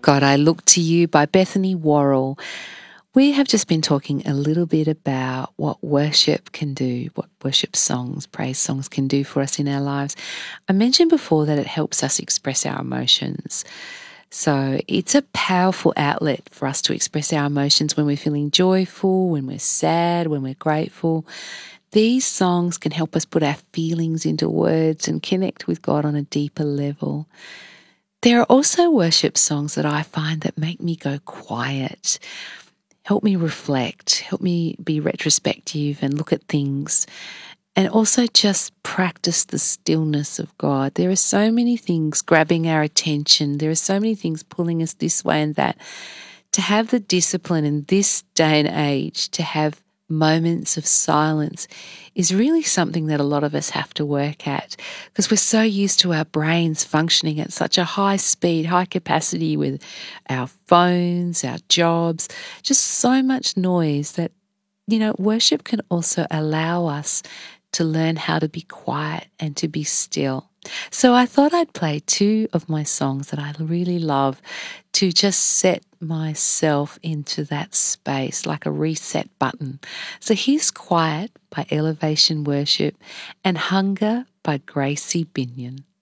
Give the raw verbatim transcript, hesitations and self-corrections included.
God, I Look to You by Bethany Worrell. We have just been talking a little bit about what worship can do, what worship songs, praise songs can do for us in our lives. I mentioned before that it helps us express our emotions. So it's a powerful outlet for us to express our emotions when we're feeling joyful, when we're sad, when we're grateful. These songs can help us put our feelings into words and connect with God on a deeper level. There are also worship songs that I find that make me go quiet, help me reflect, help me be retrospective and look at things, and also just practice the stillness of God. There are so many things grabbing our attention. There are so many things pulling us this way and that. To have the discipline in this day and age, to have moments of silence is really something that a lot of us have to work at, because we're so used to our brains functioning at such a high speed, high capacity with our phones, our jobs, just so much noise that, you know, worship can also allow us to learn how to be quiet and to be still. So I thought I'd play two of my songs that I really love to just set myself into that space like a reset button. So here's Quiet by Elevation Worship and Hunger by Gracie Binion.